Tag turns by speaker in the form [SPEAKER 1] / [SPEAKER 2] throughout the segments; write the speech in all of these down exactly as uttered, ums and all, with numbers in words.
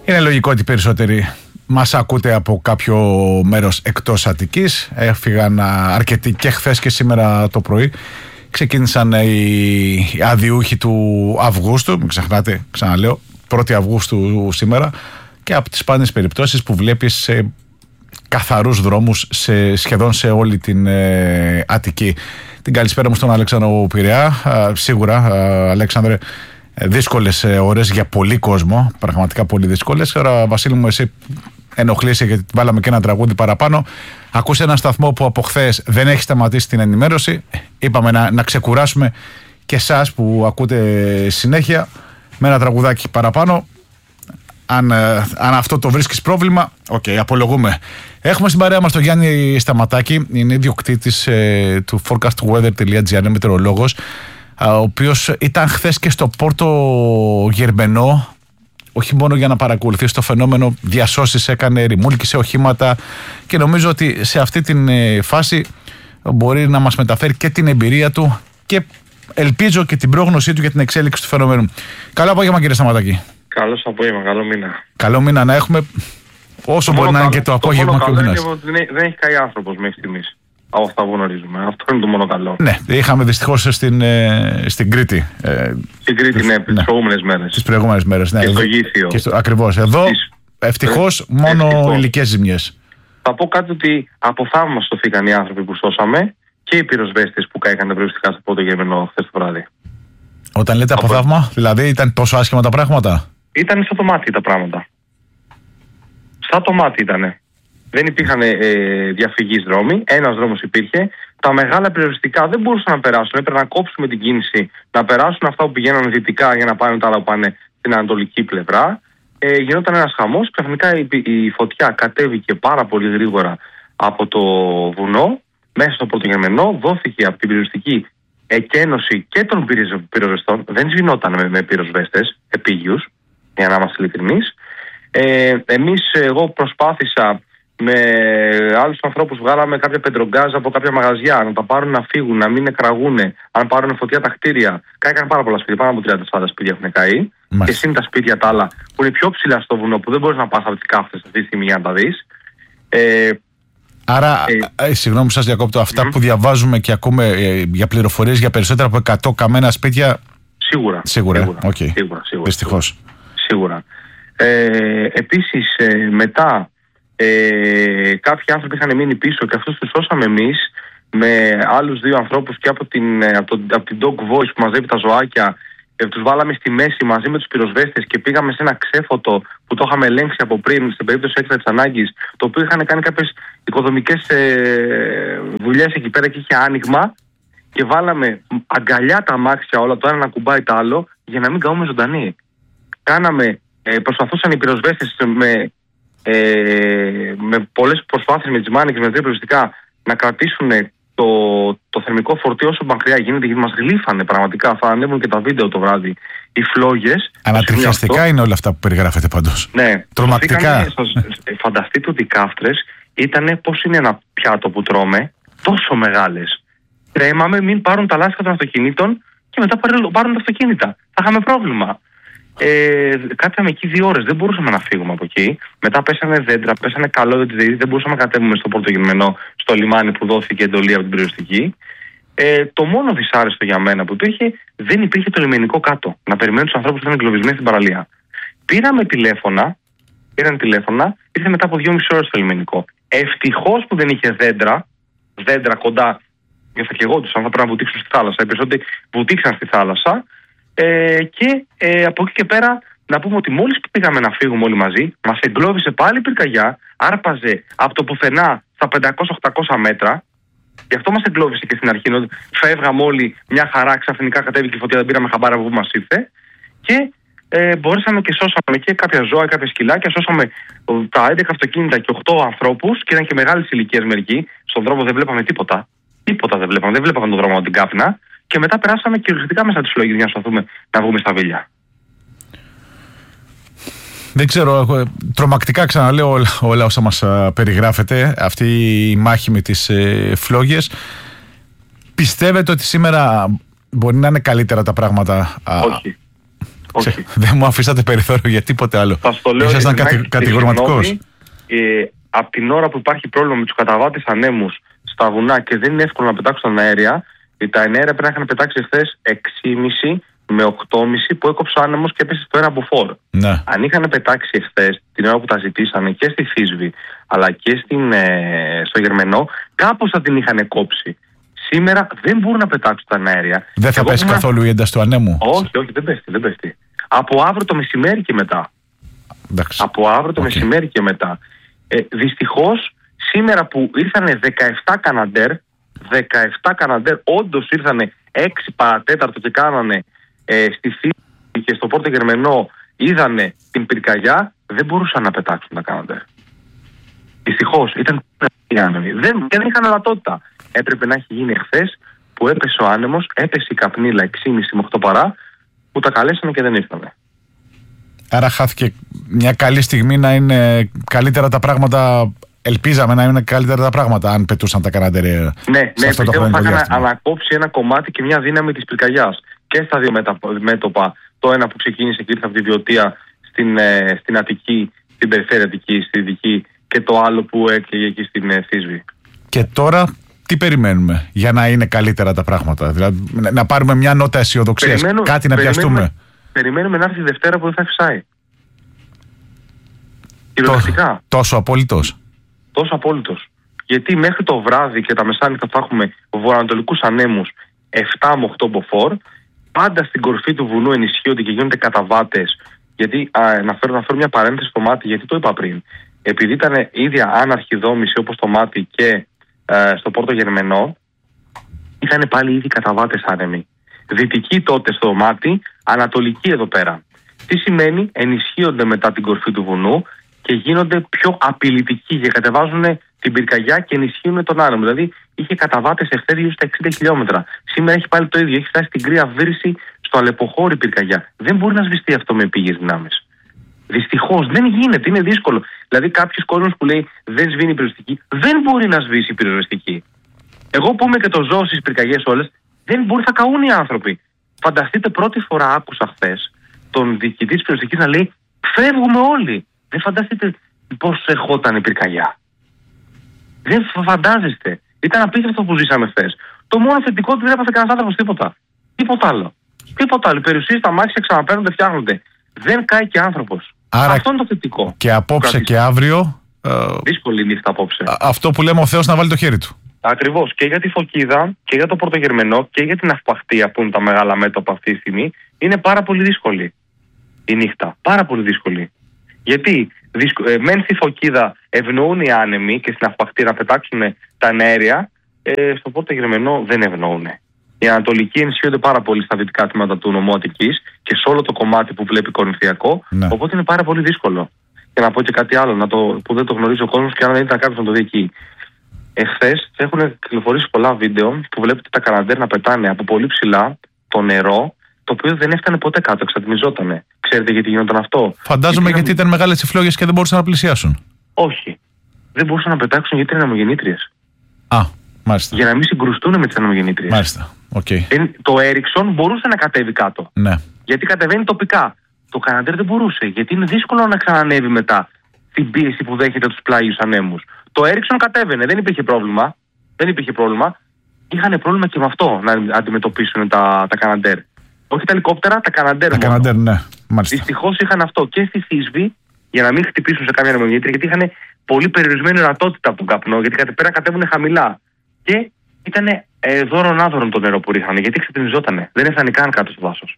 [SPEAKER 1] Είναι λογικό ότι περισσότεροι μας ακούτε από κάποιο μέρος εκτός Αττικής. Έφυγαν αρκετοί και χθες και σήμερα το πρωί. Ξεκίνησαν οι αδιούχοι του Αυγούστου. Μην ξεχνάτε, ξαναλέω, πρώτη Αυγούστου σήμερα. Και από τις σπάνιες περιπτώσεις που βλέπεις σε καθαρούς δρόμους σε, σχεδόν σε όλη την ε, Αττική. Την καλησπέρα μου στον Αλέξανδρο Πειραιά. Α, σίγουρα, α, Αλέξανδρε, δύσκολες ώρες για πολύ κόσμο. Πραγματικά πολύ δύσκολες. Τώρα, Βασίλη μου, εσύ ενοχλείσαι γιατί βάλαμε και ένα τραγούδι παραπάνω. Ακούσε ένα σταθμό που από χθες δεν έχει σταματήσει την ενημέρωση. Είπαμε να, να ξεκουράσουμε και εσάς που ακούτε συνέχεια με ένα τραγουδάκι παραπάνω. Αν, αν αυτό το βρίσκεις πρόβλημα, οκ, okay, απολογούμε. Έχουμε στην παρέα μας τον Γιάννη Σταματάκη, είναι ιδιοκτήτης ε, του forecastweather τελεία gr, είναι μετεωρολόγος, ο οποίος ήταν χθες και στο Πόρτο Γερμενό, όχι μόνο για να παρακολουθήσει το φαινόμενο, διασώσεις έκανε, ρημούλκησε οχήματα και νομίζω ότι σε αυτή την ε, φάση μπορεί να μας μεταφέρει και την εμπειρία του και ελπίζω και την πρόγνωσή του για την εξέλιξη του φαινομένου. Καλό απόγευμα, κύριε Σταματάκη.
[SPEAKER 2] Καλό απόγευμα, καλό μήνα.
[SPEAKER 1] Καλό μήνα να έχουμε, όσο το μπορεί να είναι και το απόγευμα και ο μήνας.
[SPEAKER 2] Δεν, δεν έχει καεί άνθρωπος μέχρι στιγμής, από αυτά που γνωρίζουμε. Αυτό είναι το μόνο καλό.
[SPEAKER 1] Ναι, είχαμε δυστυχώς στην, ε, στην Κρήτη. Ε,
[SPEAKER 2] στην Κρήτη, τις, ναι, τις ναι, προηγούμενες μέρες.
[SPEAKER 1] Τις προηγούμενες μέρες, ναι.
[SPEAKER 2] Και στο Γήθιο.
[SPEAKER 1] Και στο, ακριβώς. Εδώ, τις, ευτυχώς, μόνο ευτυχώς. Υλικές ζημιές.
[SPEAKER 2] Θα πω κάτι ότι από θαύμαστο φύγαν οι άνθρωποι που σώσαμε και οι πυροσβέστες που καήκαν περιοριστικά στο Πόρτο Γερμενό χθες το βράδυ.
[SPEAKER 1] Όταν λέτε από θαύμα, δηλαδή ήταν τόσο άσχημα τα πράγματα.
[SPEAKER 2] Ήταν στο το μάτι τα πράγματα. Στα το μάτι ήτανε. Δεν υπήρχαν ε, διαφυγείς δρόμοι. Ένας δρόμος υπήρχε. Τα μεγάλα περιοριστικά δεν μπορούσαν να περάσουν. Έπρεπε να κόψουμε την κίνηση, να περάσουν αυτά που πηγαίναν δυτικά για να πάνε τα άλλα που πάνε στην ανατολική πλευρά. Ε, γινόταν ένας χαμός. Ξαφνικά η, η φωτιά κατέβηκε πάρα πολύ γρήγορα από το βουνό μέσα στο Πόρτο Γερμενό. Δόθηκε από την περιοριστική εκένωση και των πυροσβεστών. Δεν σβηνόταν με, με πυροσβέστες επίγειους, για να είμαστε ειλικρινείς. Ε, εμείς, εγώ προσπάθησα με άλλους ανθρώπους, βγάλαμε κάποια πεντρογκάζ από κάποια μαγαζιά, να τα πάρουν να φύγουν, να μην εκραγούν, αν πάρουν φωτιά τα κτίρια. Κάηκαν πάρα πολλά σπίτια, πάνω από τριάντα τέσσερα σπίτια έχουν καεί. Μάλιστα. Και συν τα σπίτια τα άλλα που είναι πιο ψηλά στο βουνό, που δεν μπορείς να πας από τις κάφτες αυτή τη στιγμή για να τα δεις. Ε,
[SPEAKER 1] Άρα, ε, ε, συγγνώμη σας διακόπτω, αυτά mm-hmm. που διαβάζουμε και ακούμε ε, για πληροφορίες για περισσότερα από εκατό καμένα σπίτια.
[SPEAKER 2] Σίγουρα.
[SPEAKER 1] Σίγουρα,
[SPEAKER 2] σίγουρα,
[SPEAKER 1] okay.
[SPEAKER 2] σίγουρα, σίγουρα
[SPEAKER 1] δυστυχώς.
[SPEAKER 2] Σίγουρα. Ε, επίσης, ε, μετά ε, κάποιοι άνθρωποι είχαν μείνει πίσω και αυτούς τους σώσαμε εμείς με άλλους δύο ανθρώπους και από την, από, το, από την Dog Voice που μαζεύει τα ζωάκια. Ε, τους βάλαμε στη μέση μαζί με τους πυροσβέστες και πήγαμε σε ένα ξέφωτο που το είχαμε ελέγξει από πριν στην περίπτωση έκτακτης ανάγκης, το οποίο είχαν κάνει κάποιες οικοδομικές ε, δουλειές εκεί πέρα και είχε άνοιγμα και βάλαμε αγκαλιά τα αμάξια όλα, το ένα να κουμπάει το άλλο για να μην καούμε ζωντανοί. Κάναμε, ε, προσπαθούσαν οι πυροσβέστες με, ε, με πολλές προσπάθειες με τις μάνικες, με τρία να κρατήσουν το, το θερμικό φορτίο όσο μακριά γίνεται, γιατί μας γλύφανε πραγματικά. Θα ανέβουν και τα βίντεο το βράδυ. Οι φλόγες.
[SPEAKER 1] Ανατριχιαστικά είναι όλα αυτά που περιγράφετε πάντως.
[SPEAKER 2] Ναι.
[SPEAKER 1] Τρομακτικά.
[SPEAKER 2] Φανταστείτε ότι οι κάφτρες ήταν πώς είναι ένα πιάτο που τρώμε, τόσο μεγάλες. Τρέμαμε μην πάρουν τα λάστιχα των αυτοκινήτων και μετά πάρουν τα αυτοκίνητα. Θα είχαμε πρόβλημα. Ε, κάτσαμε εκεί δύο ώρες, δεν μπορούσαμε να φύγουμε από εκεί. Μετά πέσανε δέντρα, πέσανε καλώδια, δεν μπορούσαμε να κατέβουμε στο Πόρτο Γερμενό, στο λιμάνι που δόθηκε εντολή από την περιοριστική. Ε, το μόνο δυσάρεστο για μένα που υπήρχε, δεν υπήρχε το λιμενικό κάτω. Να περιμένουν τους ανθρώπους που ήταν εγκλωβισμένοι στην παραλία. Πήραμε τηλέφωνα, πήραν τηλέφωνα, ήρθε μετά από δυόμιση ώρες στο λιμενικό. Ευτυχώς που δεν είχε δέντρα, δέντρα κοντά, γιατί θα καιγόντουσαν, θα πρέπει να βουτήξουν στη θάλασσα. Οι περισσότεροι βουτήξαν στη θάλασσα. Ε, και ε, από εκεί και πέρα να πούμε ότι μόλις πήγαμε να φύγουμε όλοι μαζί, μας εγκλώβησε πάλι η πυρκαγιά, άρπαζε από το πουθενά στα πεντακόσια οχτακόσια μέτρα. Γι' αυτό μας εγκλώβησε και στην αρχή. Φεύγαμε όλοι μια χαρά, ξαφνικά κατέβηκε η φωτιά, δεν πήραμε χαμπάρα από πού μας ήρθε. Και ε, μπορέσαμε και σώσαμε και κάποια ζώα, κάποια σκυλάκια. Σώσαμε τα έντεκα αυτοκίνητα και οκτώ ανθρώπους και ήταν και μεγάλες ηλικίες μερικοί. Στον δρόμο δεν βλέπαμε τίποτα. Τίποτα δεν βλέπαμε. Δεν βλέπαμε τον δρόμο από την κάφνα. Και μετά περάσαμε κυριολεκτικά μέσα από τις φλόγες για να προσπαθούμε να βγούμε στα βίλια.
[SPEAKER 1] Δεν ξέρω, εγώ, τρομακτικά ξαναλέω όλα, όλα όσα μας α, περιγράφετε, αυτή η μάχη με τις ε, φλόγες. Πιστεύετε ότι σήμερα μπορεί να είναι καλύτερα τα πράγματα? Α,
[SPEAKER 2] όχι. Όχι.
[SPEAKER 1] Δεν μου αφήσατε περιθώριο για τίποτε άλλο.
[SPEAKER 2] Θα στο λέω.
[SPEAKER 1] Ήσασταν κατη, κατηγορηματικός.
[SPEAKER 2] Ε, από την ώρα που υπάρχει πρόβλημα με τους καταβάτες ανέμους στα βουνά και δεν είναι εύκολο να πετάξουν τα αέρια, τα εναέρια πρέπει να είχαν πετάξει εχθές έξι και μισή με οκτώ και μισή που έκοψε ο άνεμος και έπεσε στο ένα μποφόρ.
[SPEAKER 1] Ναι.
[SPEAKER 2] Αν είχαν πετάξει εχθές την ώρα που τα ζητήσανε και στη Θήσβη αλλά και στην, ε, στο Γερμενό, κάπως θα την είχαν κόψει. Σήμερα δεν μπορούν να πετάξουν τα αέρια.
[SPEAKER 1] Δεν θα πέσει καθόλου η ένταση του ανέμου.
[SPEAKER 2] Όχι, όχι, δεν πέφτει, δεν πέφτει. Από αύριο το μεσημέρι και μετά.
[SPEAKER 1] Εντάξει.
[SPEAKER 2] Από αύριο το okay. μεσημέρι και μετά. Ε, δυστυχώς, σήμερα που ήρθανε δεκαεπτά Καναντέρ, δεκαεπτά Καναντέρ, όντως ήρθανε έξι παρατέταρτο και κάνανε ε, στη Θήβη και στο Πόρτο Γερμενό, είδανε την πυρκαγιά, δεν μπορούσαν να πετάξουν τα Καναντέρ. Δυστυχώς, ήταν άνεμοι. Δεν, δεν είχαν ορατότητα. Έπρεπε να έχει γίνει εχθές που έπεσε ο άνεμος, έπεσε η καπνίλα έξι και μισή με οκτώ παρά, που τα καλέσανε και δεν ήρθανε.
[SPEAKER 1] Άρα χάθηκε μια καλή στιγμή να είναι καλύτερα τα πράγματα. Ελπίζαμε να είναι καλύτερα τα πράγματα αν πετούσαν τα Καναντέρ.
[SPEAKER 2] Ναι, ναι, πιστεύω θα είχαν ανακόψει ένα κομμάτι και μια δύναμη της πυρκαγιάς. Και στα δύο μέτωπα. Το ένα που ξεκίνησε και ήρθε από τη Βιωτία στην, ε, στην Αττική, στην περιφέρεια Αττική, στη Δυτική, και το άλλο που έκλαιγε εκεί στην ε, Θήσβη.
[SPEAKER 1] Και τώρα τι περιμένουμε για να είναι καλύτερα τα πράγματα? Δηλαδή να πάρουμε μια νότα αισιοδοξίας, κάτι να πιαστούμε.
[SPEAKER 2] Περιμένουμε να έρθει η Δευτέρα που δεν θα φυσάει. Κυριολεκτικά.
[SPEAKER 1] Τόσο απόλυτος.
[SPEAKER 2] Τόσο απόλυτος. Γιατί μέχρι το βράδυ και τα μεσάνυχτα θα έχουμε βορειοανατολικούς ανέμους επτά με οκτώ μποφόρ. Πάντα στην κορφή του βουνού ενισχύονται και γίνονται καταβάτες. Γιατί, α, να, φέρω, να φέρω μια παρένθεση στο μάτι, γιατί το είπα πριν. Επειδή ήταν ίδια άναρχη δόμηση όπως το μάτι και ε, στο Πόρτο Γερμενό, είχαν πάλι ήδη καταβάτες άνεμοι. Δυτική τότε στο μάτι, ανατολική εδώ πέρα. Τι σημαίνει? Ενισχύονται μετά την κορφή του βουνού και γίνονται πιο απειλητικοί και κατεβάζουν την πυρκαγιά και ενισχύουν τον άνεμο. Δηλαδή είχε καταβάτες ευθέδιο στα εξήντα χιλιόμετρα. Σήμερα έχει πάλι το ίδιο. Έχει φτάσει στην κρύα βρύση στο αλεποχώρη πυρκαγιά. Δεν μπορεί να σβηστεί αυτό με πήγες δυνάμεις. Δυστυχώς δεν γίνεται, είναι δύσκολο. Δηλαδή κάποιος κόσμος που λέει δεν σβήνει η πυροσβεστική, δεν μπορεί να σβήσει η πυροσβεστική. Εγώ που είμαι και το ζώο στις πυρκαγιές όλες, δεν μπορεί, θα καούν οι άνθρωποι. Φανταστείτε, πρώτη φορά άκουσα χθες τον διοικητή της πυροσβεστικής να λέει φεύγουμε όλοι. Δεν φανταστείτε πώς ερχόταν η πυρκαγιά. Δεν φαντάζεστε. Ήταν απίστευτο που ζήσαμε χθες. Το μόνο θετικό ότι δεν έπαθε κανένας άνθρωπος τίποτα. Τίποτα άλλο. Τίποτα άλλο. Οι περιουσίες στα μάτια ξαναπαίρνονται, φτιάχνονται. Δεν κάει και άνθρωπος.
[SPEAKER 1] Άρα
[SPEAKER 2] αυτό είναι το θετικό.
[SPEAKER 1] Και απόψε και αύριο. Ε,
[SPEAKER 2] δύσκολη νύχτα απόψε.
[SPEAKER 1] Αυτό που λέμε ο Θεός να βάλει το χέρι του.
[SPEAKER 2] Ακριβώς. Και για τη Φωκίδα και για το Πορτογερμενό και για την Αυπαχτία που είναι τα μεγάλα μέτωπα αυτή τη στιγμή, είναι πάρα πολύ δύσκολη η νύχτα. Πάρα πολύ δύσκολη. Γιατί δυσκο... ε, μεν στη Φωκίδα ευνοούν οι άνεμοι και στην Αυπαχτία να πετάξουν τα αέρια, ε, στο Πορτογερμενό δεν ευνοούν. Οι Ανατολικοί ενισχύονται πάρα πολύ στα δυτικά τμήματα του νομού Αττικής και σε όλο το κομμάτι που βλέπει Κορινθιακό. Ναι. Οπότε είναι πάρα πολύ δύσκολο. Και να πω και κάτι άλλο να το, που δεν το γνωρίζει ο κόσμος και αν δεν ήταν κάποιος να το δει εκεί. Εχθές έχουν κυκλοφορήσει πολλά βίντεο που βλέπετε τα Καναντέρ να πετάνε από πολύ ψηλά το νερό, το οποίο δεν έφτανε ποτέ κάτω, εξατμιζότανε. Ξέρετε γιατί γινόταν αυτό?
[SPEAKER 1] Φαντάζομαι γιατί, γιατί ήταν μεγάλες οι φλόγες και δεν μπορούσαν να πλησιάσουν.
[SPEAKER 2] Όχι. Δεν μπορούσαν να πετάξουν γιατί είναι ανεμογεννήτριες.
[SPEAKER 1] Α, μάλιστα.
[SPEAKER 2] Για να μην συγκρουστούν με τις ανεμογεννήτριες.
[SPEAKER 1] Μάλιστα. Okay.
[SPEAKER 2] Το Έριξον μπορούσε να κατέβει κάτω.
[SPEAKER 1] Ναι.
[SPEAKER 2] Γιατί κατεβαίνει τοπικά. Το Καναντέρ δεν μπορούσε. Γιατί είναι δύσκολο να ξανανεύει μετά την πίεση που δέχεται τους πλάγιους ανέμους. Το Έριξον κατέβαινε, δεν υπήρχε πρόβλημα. Δεν υπήρχε πρόβλημα. Είχαν πρόβλημα και με αυτό να αντιμετωπίσουν τα, τα Καναντέρ. Όχι τα ελικόπτερα, τα Καναντέρ.
[SPEAKER 1] Τα Καναντέρ, ναι. Μάλιστα.
[SPEAKER 2] Δυστυχώς είχαν αυτό και στη Θήσβη για να μην χτυπήσουν σε καμία ανεμογεννήτρια, γιατί είχαν πολύ περιορισμένη ορατότητα από τον καπνό, γιατί κατ' πέρα κατέβουν χαμηλά. Και ήταν ε, δώρον άδωρον το νερό που ρίχνανε, γιατί ξετρινιζότανε. Δεν έφτανε καν κάτω στο δάσος.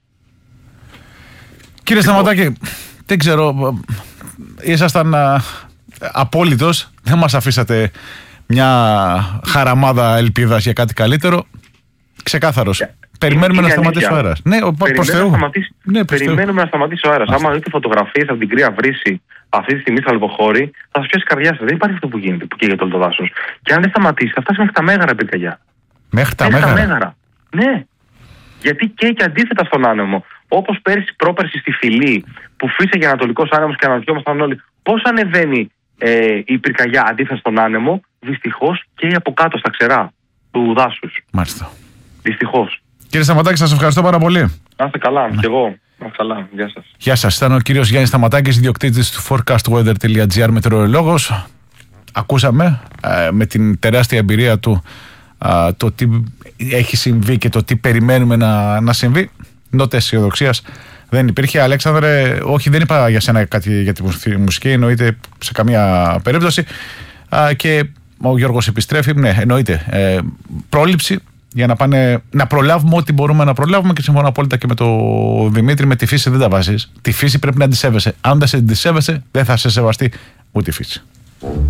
[SPEAKER 1] Κύριε Σταματάκη, δεν ξέρω, ήσασταν α, απόλυτος, δεν μας αφήσατε μια χαραμάδα ελπίδας για κάτι καλύτερο. Ξεκάθαρος. Yeah. Περιμένουμε να σταματήσει ο αέρας. Ναι, προς Θεού. Ναι,
[SPEAKER 2] Περιμένουμε να σταματήσει ο αέρας. Άμα δείτε φωτογραφίες από την κρύα βρύση αυτή τη στιγμή στο αλποχώρι, θα σας πιάσει η καρδιά σας. Δεν υπάρχει αυτό που γίνεται, που καίγεται όλο το δάσος. Και αν δεν σταματήσει, θα φτάσει μέχρι τα Μέγαρα πυρκαγιά.
[SPEAKER 1] Μέχρι τα Μέγαρα.
[SPEAKER 2] Μέγαρα. Ναι. Γιατί καίει και αντίθετα στον άνεμο. Όπως πέρσι, πρόπερσι στη Φυλή, που φύσεγε ανατολικός άνεμος και αναρωτιόμασταν όλοι πώς ανεβαίνει ε, η πυρκαγιά αντίθετα στον άνεμο, δυστυχώς καίει από κάτω στα ξερά του δάσους.
[SPEAKER 1] Μάλιστα.
[SPEAKER 2] Δυστυχώς.
[SPEAKER 1] Κύριε Σταματάκη, σας ευχαριστώ πάρα πολύ.
[SPEAKER 2] Να είστε καλά,
[SPEAKER 1] ναι.
[SPEAKER 2] και εγώ. Καλά, γεια σας.
[SPEAKER 1] Γεια σας, ήταν ο κύριος Γιάννης Σταματάκης, ιδιοκτήτης του forecastweather τελεία gr, μετεωρολόγος. Ακούσαμε ε, με την τεράστια εμπειρία του ε, το τι έχει συμβεί και το τι περιμένουμε να, να συμβεί. Νότες αισιοδοξίας δεν υπήρχε. Αλέξανδρε, όχι, δεν είπα για σένα κάτι για τη μουσική, εννοείται σε καμία περίπτωση. Ε, και ο Γιώργος επιστρέφει. Ναι, εννοείται. Ε, πρόληψη για να, πάνε, να προλάβουμε ό,τι μπορούμε να προλάβουμε, και συμφωνώ απόλυτα και με τον Δημήτρη. Με τη φύση δεν τα βάζεις. Τη φύση πρέπει να τη σέβεσαι. Αν δεν σε τη σέβεσαι, δεν θα σε σεβαστεί ούτε η φύση.